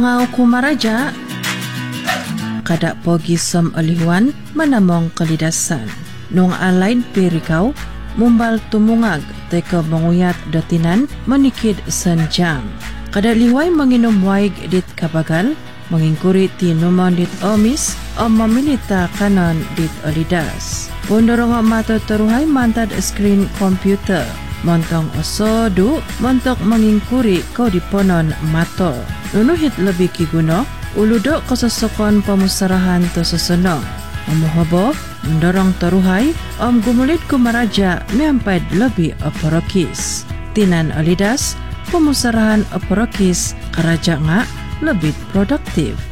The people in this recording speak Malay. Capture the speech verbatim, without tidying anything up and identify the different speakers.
Speaker 1: Ngau kumaraja kada pogi som alihuan manamong kalidasan nung alain pirikaw mumbal tumungag teka manguyat datinan manikid sanjam kada liway manginom waig dit kabagal mangingkuri ti numon dit omis o maminita kanon dit olidas pundorong mato teruhay mantad screen computer montong osodu montok mangingkuri kau diponon mato nunuhit lebih kiguno uludo kasosokon pamusarahan to susunong memohobo mendorong teruhay om gumulit kumaraja meampad lebih oporokis tinan olidas pamusarahan oporokis karaja nga lebih produktif.